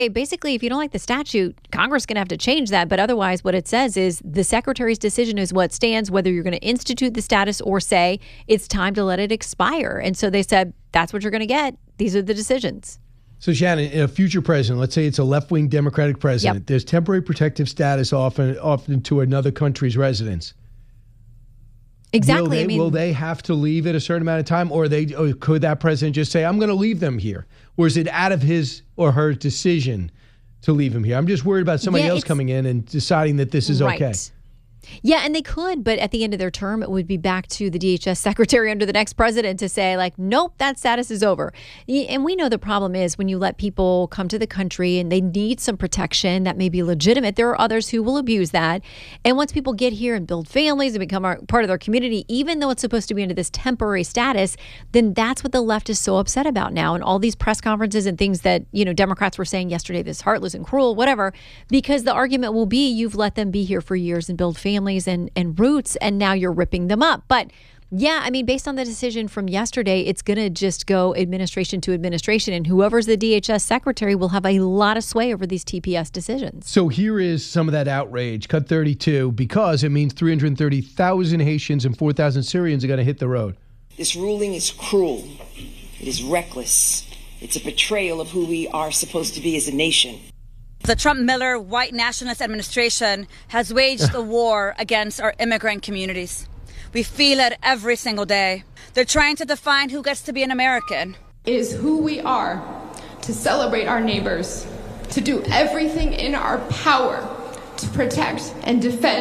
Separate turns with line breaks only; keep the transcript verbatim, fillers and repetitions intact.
Basically, if you don't like the statute, Congress is going to have to change that. But otherwise, what it says is the secretary's decision is what stands, whether you're going to institute the status or say it's time to let it expire. And so they said, that's what you're going to get. These are the decisions.
So, Shannon, a future president, let's say it's a left-wing Democratic president, yep. There's temporary protective status often, often to another country's residents.
Exactly.
Will they,
I mean,
will they have to leave at a certain amount of time, or they or could that president just say, I'm going to leave them here? Or is it out of his or her decision to leave him here? I'm just worried about somebody
yeah,
else coming in and deciding that this is
right.
okay.
Yeah, and they could, but at the end of their term, it would be back to the D H S secretary under the next president to say, like, nope, that status is over. And we know the problem is when you let people come to the country and they need some protection that may be legitimate, there are others who will abuse that. And once people get here and build families and become a part of their community, even though it's supposed to be under this temporary status, then that's what the left is so upset about now. And all these press conferences and things that, you know, Democrats were saying yesterday, this heartless and cruel, whatever, because the argument will be you've let them be here for years and build families. families and, and roots, and now you're ripping them up. But yeah, I mean, based on the decision from yesterday, it's going to just go administration to administration, and whoever's the D H S secretary will have a lot of sway over these T P S decisions.
So here is some of that outrage, cut thirty-two, because it means three hundred thirty thousand Haitians and four thousand Syrians are going to hit the road.
This ruling is cruel. It is reckless. It's a betrayal of who we are supposed to be as a nation.
The Trump-Miller white nationalist administration has waged a war against our immigrant communities. We feel it every single day. They're trying to define who gets to be an American.
It is who we are to celebrate our neighbors, to do everything in our power to protect and defend